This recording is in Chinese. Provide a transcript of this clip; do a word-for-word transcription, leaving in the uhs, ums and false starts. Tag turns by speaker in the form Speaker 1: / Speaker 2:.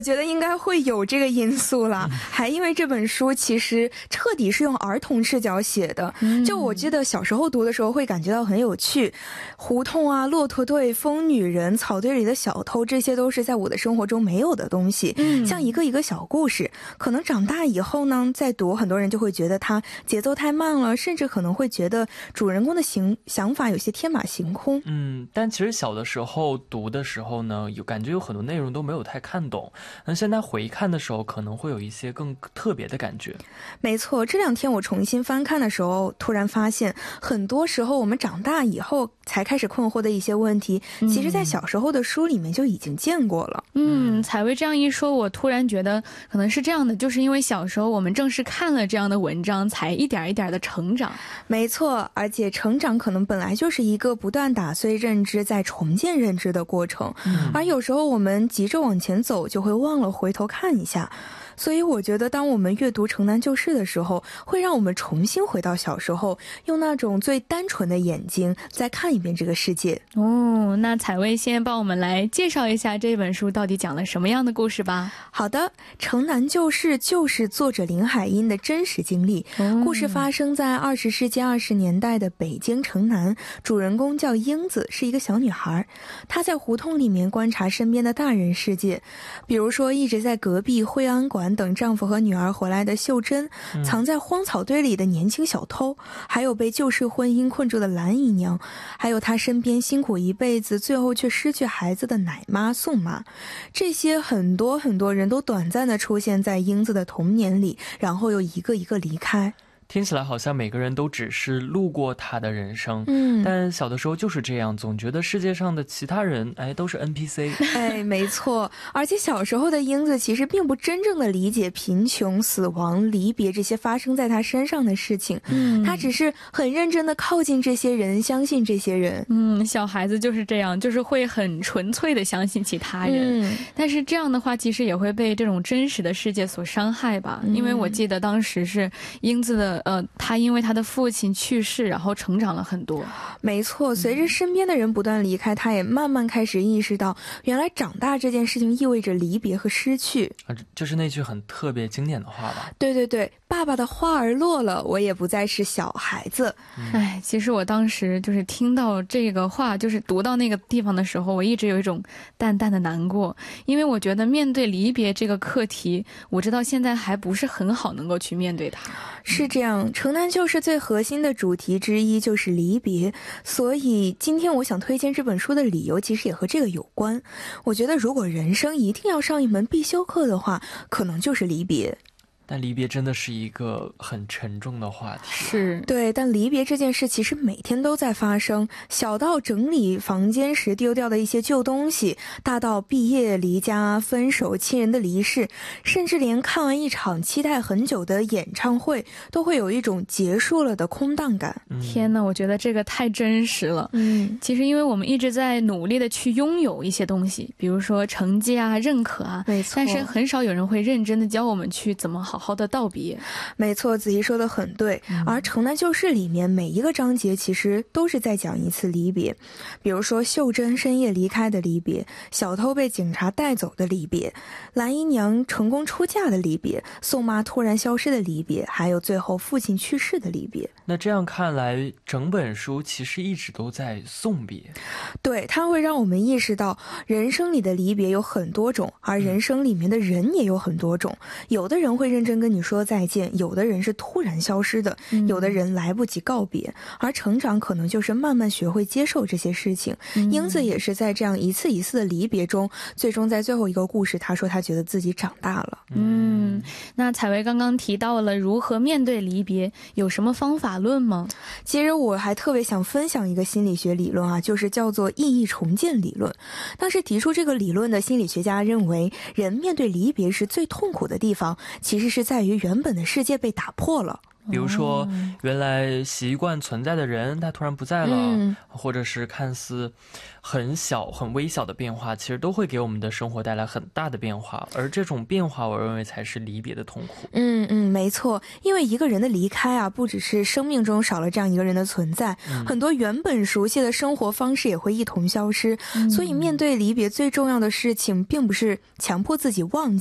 Speaker 1: 觉得应该会有这个因素了，还因为这本书其实彻底是用儿童视角写的，就我记得小时候读的时候会感觉到很有趣，胡同啊、骆驼队、疯女人、草堆里的小偷，这些都是在我的生活中没有的东西，像一个一个小故事。可能长大以后呢再读，很多人就会觉得它节奏太慢了，甚至可能会觉得主人公的行想法有些天马行空。
Speaker 2: 嗯，但其实小的时候读的时候呢，有感觉有很多内容都没有太看懂，那现在回看的时候可能会有一些更特别的感觉。
Speaker 1: 没错，这两天我重新翻看的时候，突然发现很多时候我们长大以后才开始困惑的一些问题，其实在小时候的书里面就已经见过了。
Speaker 3: 嗯，采薇这样一说，我突然觉得可能是这样的，就是因为小时候我们正是看了这样的文章，才一点一点的成长。
Speaker 1: 没错，而且成长可能本来就是一个不断打碎认知再重建认知的过程，嗯，而有时候我们急着往前走，就会忘了回头看一下。所以我觉得当我们阅读城南旧事的时候，会让我们重新回到小时候，用那种最单纯的眼睛再看一遍这个世界。
Speaker 3: 哦，那采薇先帮我们来介绍一下这本书到底讲了什么样的故事吧。
Speaker 1: 好的，城南旧事就是作者林海音的真实经历，哦，故事发生在二十世纪二十年代的北京城南，主人公叫英子，是一个小女孩，她在胡同里面观察身边的大人世界，比如说一直在隔壁惠安馆等丈夫和女儿回来的秀珍，藏在荒草堆里的年轻小偷，还有被旧式婚姻困住的蓝姨娘，还有她身边辛苦一辈子最后却失去孩子的奶妈宋妈。这些很多很多人都短暂的出现在英子的童年里，然后又一个一个离开。
Speaker 2: 听起来好像每个人都只是路过他的人生，嗯，但小的时候就是这样，总觉得世界上的其他人哎都是 N P C。
Speaker 1: 哎，没错，而且小时候的英子其实并不真正的理解贫穷、死亡、离别这些发生在他身上的事情，嗯，他只是很认真的靠近这些人，相信这些人。
Speaker 3: 嗯，小孩子就是这样，就是会很纯粹的相信其他人，嗯，但是这样的话其实也会被这种真实的世界所伤害吧，嗯，因为我记得当时是英子的呃，他因为他的父亲去世，然后成长了很多。
Speaker 1: 没错，随着身边的人不断离开，他也慢慢开始意识到，原来长大这件事情意味着离别和失去。
Speaker 2: 啊，就是那句很特别经典的话吧。
Speaker 1: 对对对，爸爸的花儿落了，我也不再是小孩子。
Speaker 3: 哎，嗯，其实我当时就是听到这个话，就是读到那个地方的时候，我一直有一种淡淡的难过，因为我觉得面对离别这个课题，我直到现在还不是很好能够去面对它。
Speaker 1: 是这样，城南旧事最核心的主题之一就是离别，所以今天我想推荐这本书的理由其实也和这个有关。我觉得如果人生一定要上一门必修课的话，可能就是离别。
Speaker 2: 但离别真的是一个很沉重的话题。
Speaker 3: 是，
Speaker 1: 对，但离别这件事其实每天都在发生，小到整理房间时丢掉的一些旧东西，大到毕业、离家、分手、亲人的离世，甚至连看完一场期待很久的演唱会，都会有一种结束了的空荡感。
Speaker 3: 嗯，天哪，我觉得这个太真实了。嗯，其实因为我们一直在努力的去拥有一些东西，比如说成绩啊、认可啊，
Speaker 1: 没错，
Speaker 3: 但是很少有人会认真的教我们去怎么好好的道别。
Speaker 1: 没错，子怡说的很对，嗯，而城南旧事里面每一个章节其实都是在讲一次离别，比如说秀珍深夜离开的离别，小偷被警察带走的离别，蓝姨娘成功出嫁的离别，宋妈突然消失的离别，还有最后父亲去世的离别。
Speaker 2: 那这样看来，整本书其实一直都在送别。
Speaker 1: 对，它会让我们意识到人生里的离别有很多种，而人生里面的人也有很多种，有的人会认真跟你说再见，有的人是突然消失的，嗯，有的人来不及告别，而成长可能就是慢慢学会接受这些事情，嗯，英子也是在这样一次一次的离别中，最终在最后一个故事，她说她觉得自己长大了。
Speaker 3: 嗯，那采薇刚刚提到了如何面对离别，有什么方法论吗？
Speaker 1: 其实我还特别想分享一个心理学理论啊，就是叫做意义重建理论。当时提出这个理论的心理学家认为，人面对离别时最痛苦的地方其实是在于原本的世界被打破了。
Speaker 2: 比如说原来习惯存在的人他突然不在了、嗯、或者是看似很小很微小的变化，其实都会给我们的生活带来很大的变化，而这种变化我认为才是离别的痛苦。
Speaker 1: 嗯嗯，没错，因为一个人的离开啊，不只是生命中少了这样一个人的存在、嗯、很多原本熟悉的生活方式也会一同消失、嗯、所以面对离别最重要的事情并不是强迫自己忘记